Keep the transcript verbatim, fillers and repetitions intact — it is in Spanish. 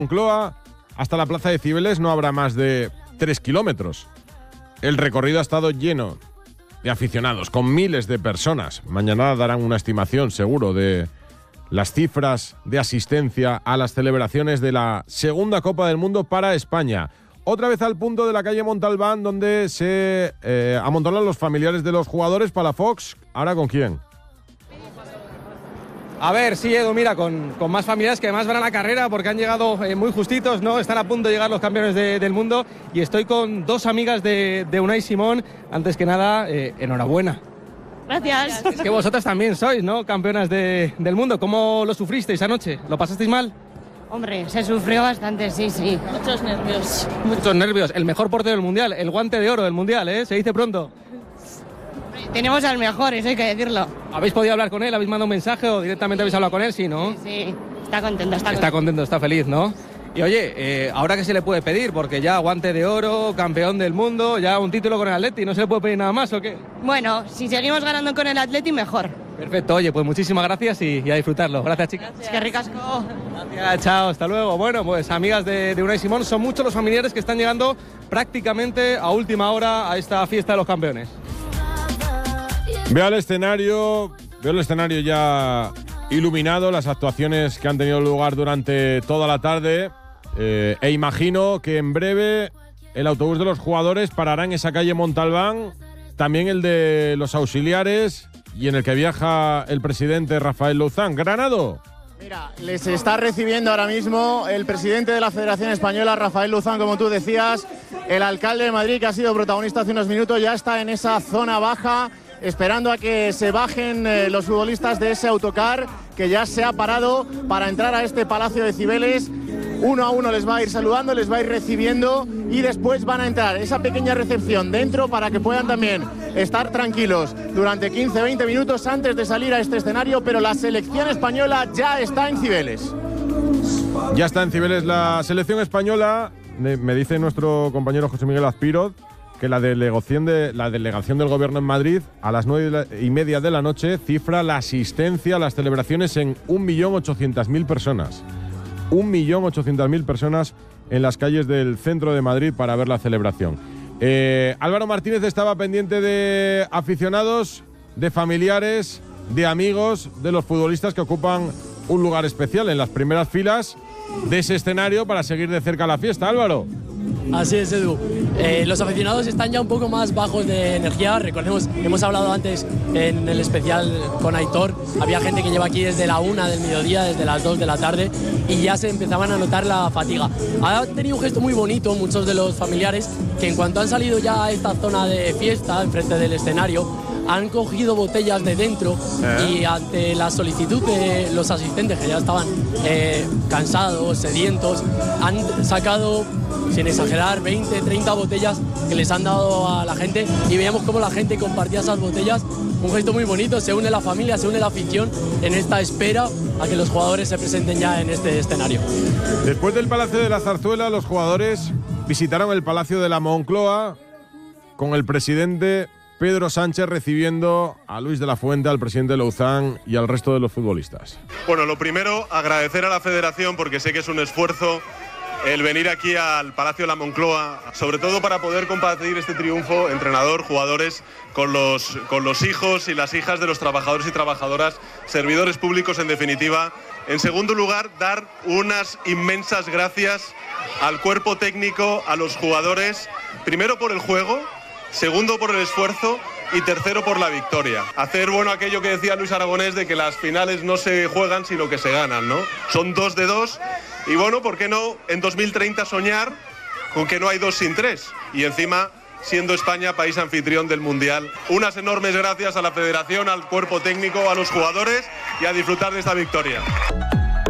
Moncloa hasta la plaza de Cibeles no habrá más de tres kilómetros. El recorrido ha estado lleno de aficionados, con miles de personas. Mañana darán una estimación, seguro, de las cifras de asistencia a las celebraciones de la segunda Copa del Mundo para España. Otra vez al punto de la calle Montalbán, donde se eh, amontonan los familiares de los jugadores. Palafox, ¿ahora con quién? A ver, sí, Edu, mira, con, con más familiares que además van a la carrera porque han llegado eh, muy justitos, ¿no? Están a punto de llegar los campeones de, del mundo y estoy con dos amigas de, de Unai Simón. Antes que nada, eh, enhorabuena. Gracias. Es que vosotras también sois, ¿no? Campeonas de, del mundo. ¿Cómo lo sufristeis anoche? ¿Lo pasasteis mal? Hombre, se sufrió bastante, sí, sí. Muchos nervios. Muchos nervios. El mejor portero del Mundial, el guante de oro del Mundial, ¿eh? Se dice pronto. Tenemos al mejor, eso hay que decirlo. ¿Habéis podido hablar con él? ¿Habéis mandado un mensaje o directamente habéis hablado con él? Sí, ¿no? Sí, sí. Está contento, está, Está contento. contento, está feliz, ¿no? Y oye, eh, ¿ahora qué se le puede pedir? Porque ya guante de oro, campeón del mundo, ya un título con el Atleti, ¿no se le puede pedir nada más o qué? Bueno, si seguimos ganando con el Atleti, mejor. Perfecto, oye, pues muchísimas gracias y, y a disfrutarlo. Gracias, chicas. Es que ricasco. Gracias, chao, hasta luego. Bueno, pues amigas de, de Unai Simón, son muchos los familiares que están llegando prácticamente a última hora a esta fiesta de los campeones. Veo el escenario, veo el escenario ya iluminado, las actuaciones que han tenido lugar durante toda la tarde, eh, e imagino que en breve el autobús de los jugadores parará en esa calle Montalbán, también el de los auxiliares y en el que viaja el presidente Rafael Louzán. Granado. Mira, les está recibiendo ahora mismo el presidente de la Federación Española, Rafael Louzán, como tú decías. El alcalde de Madrid, que ha sido protagonista hace unos minutos, ya está en esa zona baja, esperando a que se bajen eh, los futbolistas de ese autocar que ya se ha parado para entrar a este Palacio de Cibeles. Uno a uno les va a ir saludando, les va a ir recibiendo y después van a entrar esa pequeña recepción dentro para que puedan también estar tranquilos durante quince a veinte minutos antes de salir a este escenario, pero la selección española ya está en Cibeles. Ya está en Cibeles la selección española. Me dice nuestro compañero José Miguel Azpiroz que la delegación, de, la delegación del gobierno en Madrid a las nueve y media de la noche cifra la asistencia a las celebraciones en un millón ochocientas mil personas. un millón ochocientas mil personas en las calles del centro de Madrid para ver la celebración. Eh, Álvaro Martínez estaba pendiente de aficionados, de familiares, de amigos, de los futbolistas que ocupan un lugar especial en las primeras filas de ese escenario para seguir de cerca la fiesta. Álvaro. Así es, Edu. Eh, los aficionados están ya un poco más bajos de energía. Recordemos, hemos hablado antes en el especial con Aitor, había gente que lleva aquí desde la una del mediodía, desde las dos de la tarde, y ya se empezaban a notar la fatiga. Ha tenido un gesto muy bonito muchos de los familiares, que en cuanto han salido ya a esta zona de fiesta, enfrente del escenario, han cogido botellas de dentro ¿Eh? y ante la solicitud de los asistentes, que ya estaban eh, cansados, sedientos, han sacado, sin exagerar, veinte, treinta botellas que les han dado a la gente, y veíamos cómo la gente compartía esas botellas. Un gesto muy bonito, se une la familia, se une la afición en esta espera a que los jugadores se presenten ya en este escenario. Después del Palacio de la Zarzuela, los jugadores visitaron el Palacio de la Moncloa con el presidente Pedro Sánchez recibiendo a Luis de la Fuente, al presidente Louzán y al resto de los futbolistas. Bueno, lo primero, agradecer a la Federación, porque sé que es un esfuerzo el venir aquí al Palacio de la Moncloa, sobre todo para poder compartir este triunfo, entrenador, jugadores, con los, con los hijos y las hijas de los trabajadores y trabajadoras, servidores públicos en definitiva. En segundo lugar, dar unas inmensas gracias al cuerpo técnico, a los jugadores, primero por el juego, segundo por el esfuerzo y tercero por la victoria. Hacer bueno aquello que decía Luis Aragonés de que las finales no se juegan sino que se ganan, ¿no? Son dos de dos y bueno, ¿por qué no en dos mil treinta soñar con que no hay dos sin tres? Y encima siendo España país anfitrión del Mundial. Unas enormes gracias a la Federación, al cuerpo técnico, a los jugadores y a disfrutar de esta victoria.